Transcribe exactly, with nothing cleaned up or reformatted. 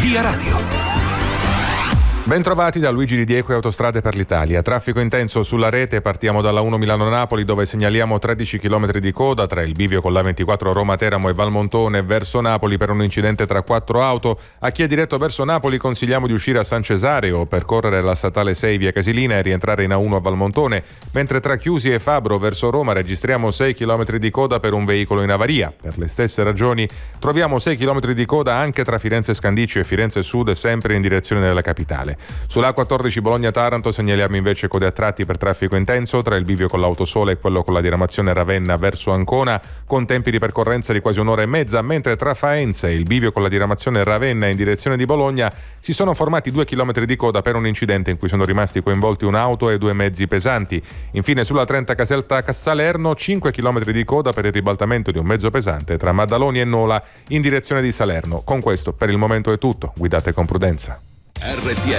Via Radio. Bentrovati da Luigi Di Dieco e Autostrade per l'Italia. Traffico intenso sulla rete, partiamo dalla uno Milano-Napoli dove segnaliamo tredici chilometri di coda tra il bivio con l'A ventiquattro Roma-Teramo e Valmontone verso Napoli per un incidente tra quattro auto. A chi è diretto verso Napoli consigliamo di uscire a San Cesareo, percorrere la statale sei via Casilina e rientrare in A uno a Valmontone, mentre tra Chiusi e Fabro verso Roma registriamo sei chilometri di coda per un veicolo in avaria. Per le stesse ragioni troviamo sei chilometri di coda anche tra Firenze Scandiccio e Firenze Sud, sempre in direzione della capitale. Sulla A quattordici Bologna-Taranto segnaliamo invece code a tratti per traffico intenso tra il bivio con l'Autosole e quello con la diramazione Ravenna verso Ancona, con tempi di percorrenza di quasi un'ora e mezza, mentre tra Faenza e il bivio con la diramazione Ravenna in direzione di Bologna si sono formati due chilometri di coda per un incidente in cui sono rimasti coinvolti un'auto e due mezzi pesanti. Infine sulla trenta Caserta-Salerno cinque chilometri di coda per il ribaltamento di un mezzo pesante tra Maddaloni e Nola in direzione di Salerno. Con questo per il momento è tutto, guidate con prudenza. R T